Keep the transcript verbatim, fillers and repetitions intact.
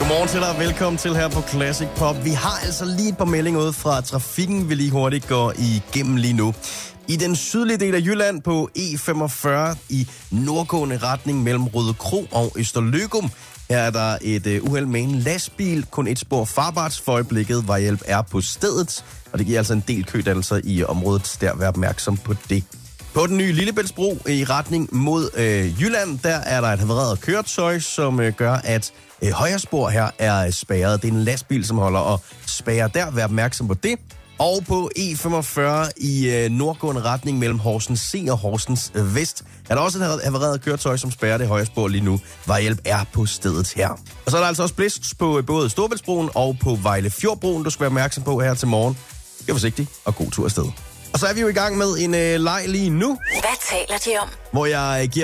Godmorgen til dig, og velkommen til her på Classic Pop. Vi har altså lige et par meldinger ud fra trafikken, vi lige hurtigt går igennem lige nu. I den sydlige del af Jylland på E femogfyrre i nordgående retning mellem Rødekro og Østerløgum, her er der et uh, uheld med en lastbil. Kun et spor farbart for øjeblikket. Vejhjælp er på stedet, og det giver altså en del kødannelser i området. Der vær opmærksom på det. På den nye Lillebæltsbro i retning mod øh, Jylland, der er der et havareret køretøj, som øh, gør, at øh, højre spor her er spærret. Det er en lastbil, som holder og spærrer der. Vær opmærksom på det. Og på E femogfyrre i øh, nordgående retning mellem Horsens C og Horsens Vest er der også et havareret køretøj, som spærrer det højre spor lige nu. Vejhjælp er på stedet her. Og så er der altså også blæst på øh, både Storebæltsbroen og på Vejle Fjordbroen, du skal være opmærksom på her til morgen. Gør forsigtigt og god tur afsted. Og så er vi jo i gang med en øh, leg lige nu. Hvad taler de om? Hvor jeg giver